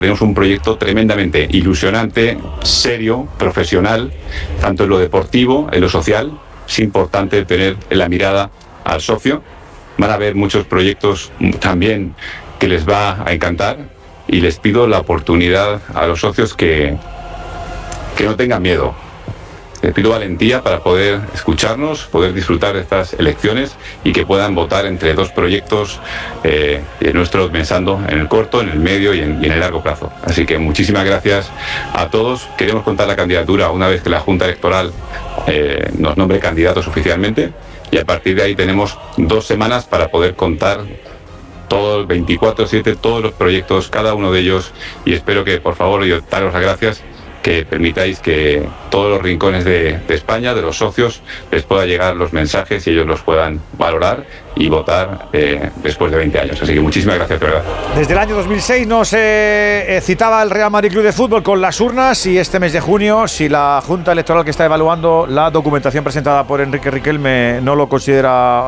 Tenemos un proyecto tremendamente ilusionante, serio, profesional, tanto en lo deportivo, en lo social. Es importante tener en la mirada al socio. Van a haber muchos proyectos también que les va a encantar y les pido la oportunidad a los socios que no tengan miedo. Les pido valentía para poder escucharnos, poder disfrutar de estas elecciones y que puedan votar entre dos proyectos nuestros pensando en el corto, en el medio y en el largo plazo. Así que muchísimas gracias a todos. Queremos contar la candidatura una vez que la Junta Electoral nos nombre candidatos oficialmente y a partir de ahí tenemos 2 semanas para poder contar todos 24/7, todos los proyectos, cada uno de ellos, y espero que por favor, yo daros las gracias, que permitáis que todos los rincones de España, de los socios, les pueda llegar los mensajes y ellos los puedan valorar y votar después de 20 años. Así que muchísimas gracias, de verdad. Desde el año 2006 no se citaba el Real Madrid Club de Fútbol con las urnas y este mes de junio, si la Junta Electoral que está evaluando la documentación presentada por Enrique Riquelme no lo considera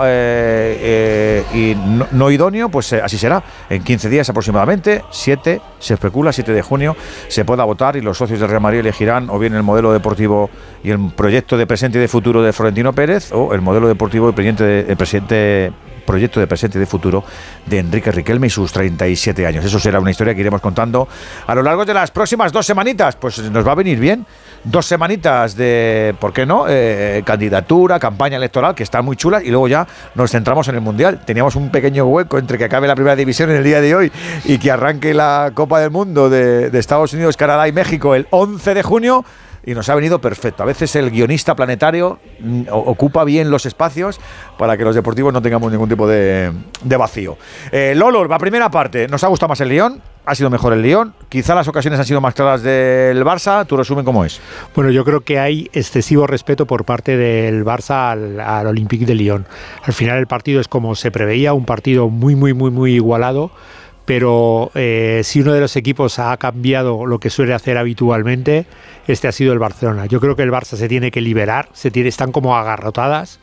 y no idóneo, pues así será. En 15 días aproximadamente, se especula, 7 de junio, se pueda votar y los socios del Real Madrid elegirán o bien el modelo deportivo y el proyecto de presente y de futuro de Florentino Pérez o el modelo deportivo y proyecto de presente y de futuro de Enrique Riquelme y sus 37 años. Eso será una historia que iremos contando a lo largo de las próximas 2 semanitas. Pues nos va a venir bien 2 semanitas de, ¿por qué no?, candidatura, campaña electoral, que están muy chulas, y luego ya nos centramos en el Mundial. Teníamos un pequeño hueco entre que acabe la primera división en el día de hoy y que arranque la Copa del Mundo de Estados Unidos, Canadá y México el 11 de junio. Y nos ha venido perfecto. A veces el guionista planetario ocupa bien los espacios para que los deportivos no tengamos ningún tipo de vacío. Lolo, la primera parte, ¿nos ha gustado más el Lyon? ¿Ha sido mejor el Lyon? Quizá las ocasiones han sido más claras del Barça. ¿Tu resumen cómo es? Bueno, yo creo que hay excesivo respeto por parte del Barça al Olympique de Lyon. Al final el partido es como se preveía, un partido muy igualado. Pero si uno de los equipos ha cambiado lo que suele hacer habitualmente, este ha sido el Barcelona. Yo creo que el Barça se tiene que liberar, están como agarrotadas.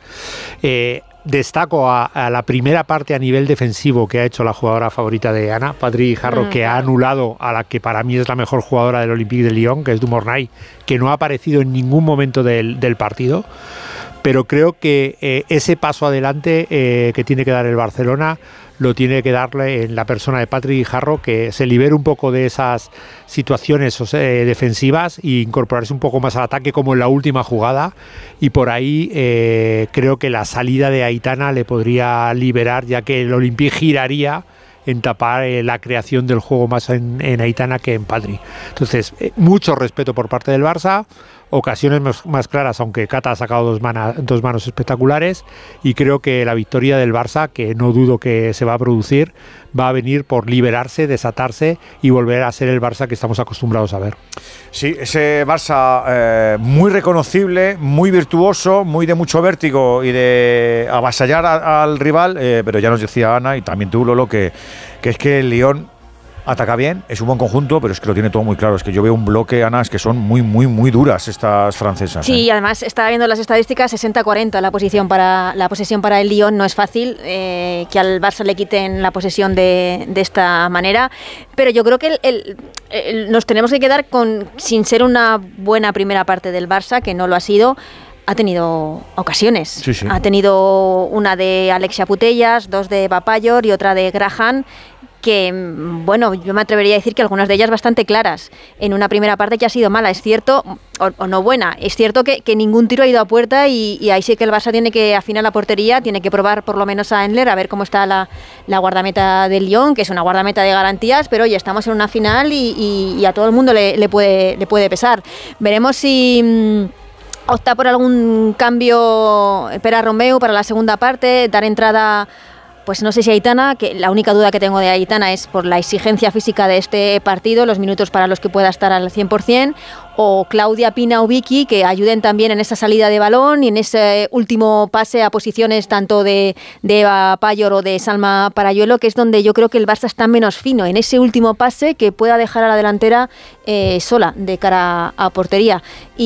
Destaco a la primera parte a nivel defensivo que ha hecho la jugadora favorita de Ana, Patri Guijarro, que ha anulado a la que para mí es la mejor jugadora del Olympique de Lyon, que es Dumornay, que no ha aparecido en ningún momento del partido. Pero creo que ese paso adelante que tiene que dar el Barcelona lo tiene que darle en la persona de Patri Guijarro, que se libere un poco de esas situaciones defensivas e incorporarse un poco más al ataque, como en la última jugada, y por ahí creo que la salida de Aitana le podría liberar, ya que el Olympique giraría en tapar la creación del juego más en Aitana que en Patri. Entonces, mucho respeto por parte del Barça, ocasiones más claras, aunque Cata ha sacado dos manos espectaculares, y creo que la victoria del Barça, que no dudo que se va a producir, va a venir por liberarse, desatarse y volver a ser el Barça que estamos acostumbrados a ver. Sí, ese Barça muy reconocible, muy virtuoso, muy de mucho vértigo y de avasallar al rival, pero ya nos decía Ana y también tú, Lolo, que es que el Lyon ataca bien, es un buen conjunto, pero es que lo tiene todo muy claro. Es que yo veo un bloque, Ana, es que son muy duras estas francesas. Sí, además estaba viendo las estadísticas, 60-40 la posesión para el Lyon. No es fácil que al Barça le quiten la posesión de esta manera, pero yo creo que nos tenemos que quedar sin ser una buena primera parte del Barça, que no lo ha sido. Ha tenido ocasiones. Sí. Ha tenido una de Alexia Putellas, 2 de Eva Payor y otra de Graham, que, bueno, yo me atrevería a decir que algunas de ellas bastante claras. En una primera parte que ha sido mala, es cierto, o no buena, es cierto que ningún tiro ha ido a puerta y ahí sí que el Barça tiene que afinar la portería, tiene que probar por lo menos a Endler, a ver cómo está la guardameta del Lyon, que es una guardameta de garantías, pero oye, estamos en una final y a todo el mundo le puede pesar. Veremos si opta por algún cambio Pere Romeu para la segunda parte, dar entrada. Pues no sé si Aitana, que la única duda que tengo de Aitana es por la exigencia física de este partido, los minutos para los que pueda estar al 100%, o Claudia Pina o Vicky, que ayuden también en esa salida de balón y en ese último pase a posiciones tanto de Eva Payor o de Salma Parayuelo, que es donde yo creo que el Barça está menos fino, en ese último pase que pueda dejar a la delantera sola de cara a portería.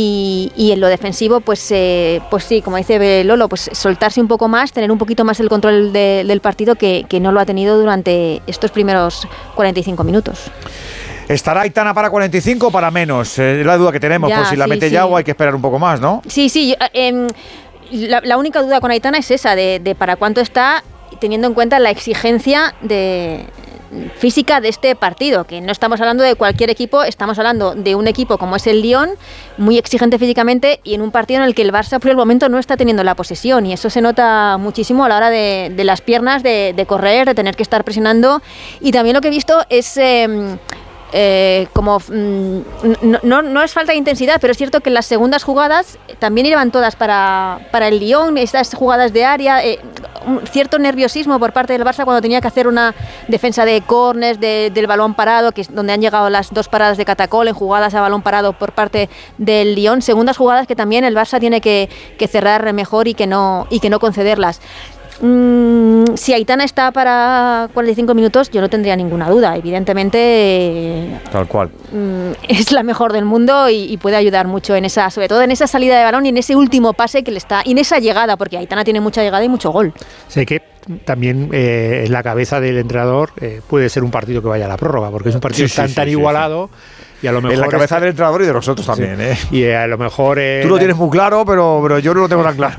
Y en lo defensivo, pues sí, como dice Lolo, pues soltarse un poco más, tener un poquito más el control del partido que no lo ha tenido durante estos primeros 45 minutos. ¿Estará Aitana para 45 o para menos? Es la duda que tenemos, por si la mete ya o hay que esperar un poco más, ¿no? Sí. La única duda con Aitana es esa, de para cuánto está, teniendo en cuenta la exigencia física de este partido, que no estamos hablando de cualquier equipo, estamos hablando de un equipo como es el Lyon, muy exigente físicamente, y en un partido en el que el Barça por el momento no está teniendo la posesión, y eso se nota muchísimo a la hora de las piernas, de correr, de tener que estar presionando. Y también lo que he visto es no es falta de intensidad, pero es cierto que las segundas jugadas también iban todas para el Lyon, estas jugadas de área, un cierto nerviosismo por parte del Barça cuando tenía que hacer una defensa de córners, del balón parado, que es donde han llegado las 2 paradas de Catacol en jugadas a balón parado por parte del Lyon, segundas jugadas que también el Barça tiene que cerrar mejor y que no concederlas. Si Aitana está para 45 minutos, yo no tendría ninguna duda. Evidentemente, tal cual, es la mejor del mundo y puede ayudar mucho en esa, sobre todo en esa salida de balón y en ese último pase que le está, y en esa llegada, porque Aitana tiene mucha llegada y mucho gol. Sé que también en la cabeza del entrenador puede ser un partido que vaya a la prórroga, porque es un partido tan igualado. Y a lo mejor en la cabeza del entrenador y de nosotros también, Y a lo mejor tú lo tienes muy claro, pero yo no lo tengo tan claro.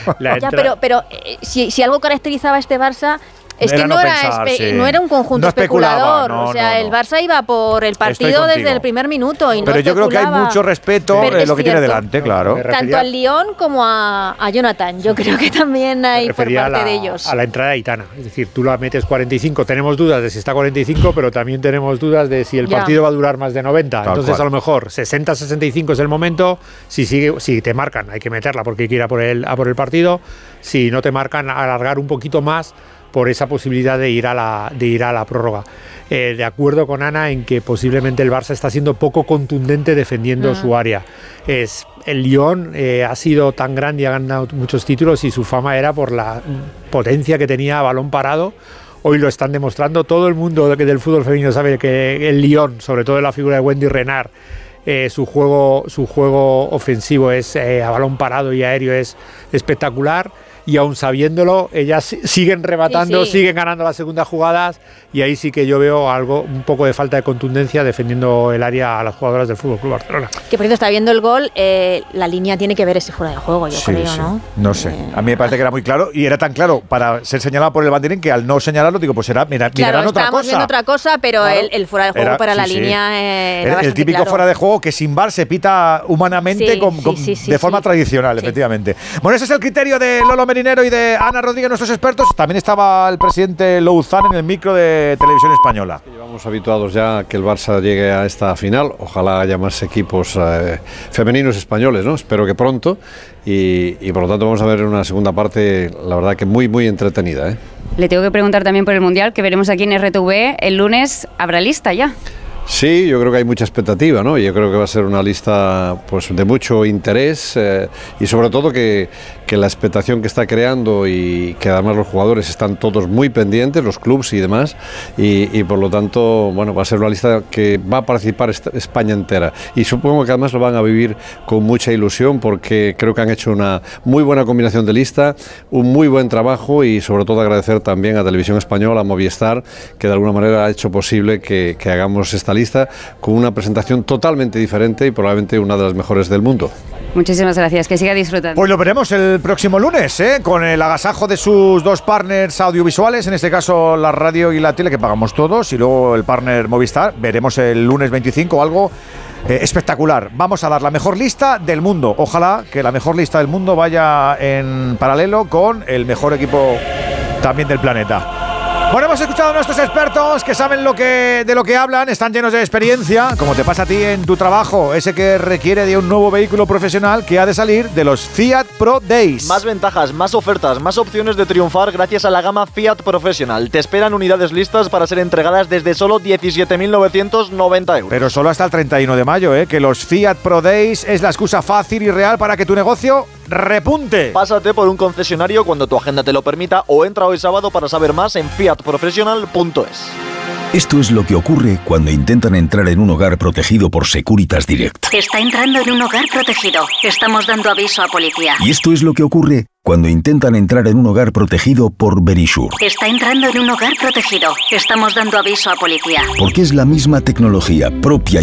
pero si algo caracterizaba a este Barça es que no era un conjunto especulador. No, el Barça iba por el partido desde el primer minuto y pero yo creo que hay mucho respeto en lo que tiene delante, claro. Tanto al Lyon como a Jonathan. Yo creo que también hay por parte de ellos. A la entrada de Aitana. Es decir, tú la metes 45. Tenemos dudas de si está 45, pero también tenemos dudas de si el partido va a durar más de 90. Entonces, a lo mejor 60-65 es el momento. Si te marcan, hay que meterla porque hay que ir a por el partido. Si no te marcan, alargar un poquito más por esa posibilidad de ir a la prórroga. De acuerdo con Ana en que posiblemente el Barça está siendo poco contundente defendiendo su área. El Lyon ha sido tan grande y ha ganado muchos títulos y su fama era por la potencia que tenía a balón parado. Hoy lo están demostrando. Todo el mundo del fútbol femenino sabe que el Lyon, sobre todo en la figura de Wendy Renard, su juego ofensivo es a balón parado y aéreo es espectacular. Y aún sabiéndolo, ellas siguen rematando, siguen ganando las segundas jugadas, y ahí sí que yo veo un poco de falta de contundencia defendiendo el área a las jugadoras del FC Barcelona. Que por cierto, está viendo el gol, la línea tiene que ver ese fuera de juego, yo creo, ¿no? No sé, a mí me parece que era muy claro, y era tan claro para ser señalado por el banderín que al no señalarlo, digo, pues mirarán otra cosa. Estábamos viendo otra cosa, pero claro, el fuera de juego para la línea era el típico claro. Fuera de juego que sin VAR se pita humanamente de forma tradicional, efectivamente. Bueno, ese es el criterio de Lolo Merinero y de Ana Rodríguez, nuestros expertos. También estaba el presidente Louzán en el micro de Televisión Española. Llevamos habituados ya a que el Barça llegue a esta final. Ojalá haya más equipos femeninos españoles, ¿no? Espero que pronto. Y por lo tanto vamos a ver una segunda parte, la verdad que muy, muy entretenida, ¿eh? Le tengo que preguntar también por el Mundial, que veremos aquí en RTV. El lunes habrá lista ya. Sí, yo creo que hay mucha expectativa, ¿no? Yo creo que va a ser una lista pues de mucho interés y sobre todo que la expectación que está creando y que además los jugadores están todos muy pendientes, los clubes y demás, y por lo tanto, bueno, va a ser una lista que va a participar España entera, y supongo que además lo van a vivir con mucha ilusión porque creo que han hecho una muy buena combinación de lista, un muy buen trabajo, y sobre todo agradecer también a Televisión Española, a Movistar, que de alguna manera ha hecho posible que hagamos esta lista con una presentación totalmente diferente y probablemente una de las mejores del mundo. Muchísimas gracias, que siga disfrutando. Pues lo veremos el próximo lunes, con el agasajo de sus dos partners audiovisuales, en este caso la radio y la tele, que pagamos todos, y luego el partner Movistar. Veremos el lunes 25 algo espectacular. Vamos a dar la mejor lista del mundo. Ojalá que la mejor lista del mundo vaya en paralelo con el mejor equipo también del planeta. Bueno, hemos escuchado a nuestros expertos que saben de lo que hablan, están llenos de experiencia, como te pasa a ti en tu trabajo, ese que requiere de un nuevo vehículo profesional que ha de salir de los Fiat Pro Days. Más ventajas, más ofertas, más opciones de triunfar gracias a la gama Fiat Professional. Te esperan unidades listas para ser entregadas desde solo 17.990 euros. Pero solo hasta el 31 de mayo, que los Fiat Pro Days es la excusa fácil y real para que tu negocio repunte. Pásate por un concesionario cuando tu agenda te lo permita o entra hoy sábado para saber más en fiatprofessional.es. Esto es lo que ocurre cuando intentan entrar en un hogar protegido por Securitas Direct. Está entrando en un hogar protegido. Estamos dando aviso a policía. Y esto es lo que ocurre cuando intentan entrar en un hogar protegido por Verisure. Está entrando en un hogar protegido. Estamos dando aviso a policía. Porque es la misma tecnología propia